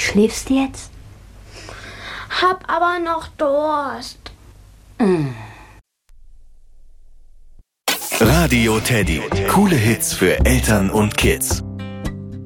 Schläfst du jetzt? Hab aber noch Durst. Radio Teddy. Coole Hits für Eltern und Kids.